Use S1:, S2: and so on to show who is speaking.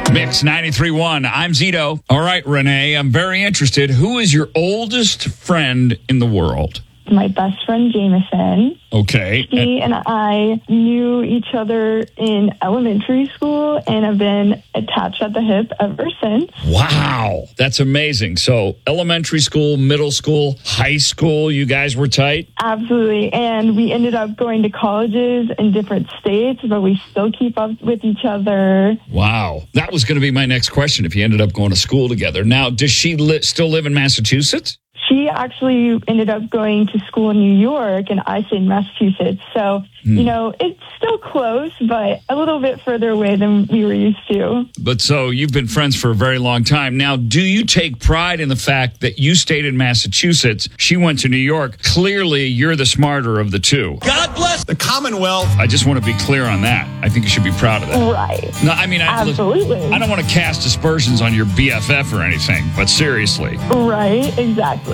S1: Mix 93.1. I'm Zito. All right, Renee, I'm very interested. Who is your oldest friend in the world?
S2: My best friend, Jameson.
S1: Okay.
S2: He and I knew each other in elementary school and have been attached at the hip ever since.
S1: Wow. That's amazing. So elementary school, middle school, high school, you guys were tight?
S2: Absolutely. And we ended up going to colleges in different states, but we still keep up with each other.
S1: Wow. That was going to be my next question, if you ended up going to school together. Now, does she still live in Massachusetts?
S2: She actually ended up going to school in New York, and I stayed in Massachusetts. So, it's still close, but a little bit further away than we were used to.
S1: But so you've been friends for a very long time. Now, do you take pride in the fact that you stayed in Massachusetts, she went to New York? Clearly, you're the smarter of the two.
S3: God bless the Commonwealth.
S1: I just want to be clear on that. I think you should be proud of that.
S2: Right.
S1: No, I mean,
S2: absolutely.
S1: I don't want to cast aspersions on your BFF or anything, but seriously.
S2: Right, exactly.